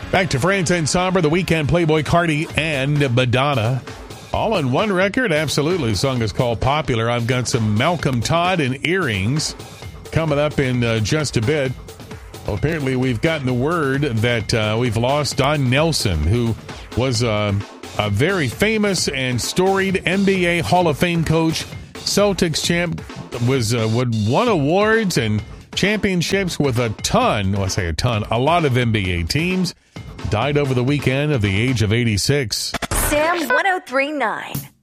Back to France and Somber, the weekend, Playboy Cardi and Madonna. All on one record? Absolutely. The song is called Popular. I've got some Malcolm Todd and Earrings coming up in just a bit. Well, apparently we've gotten the word that we've lost Don Nelson, who was a very famous and storied NBA Hall of Fame coach, Celtics champ, won awards and championships with a lot of NBA teams. Died over the weekend of the age of 86. Sam 103.9.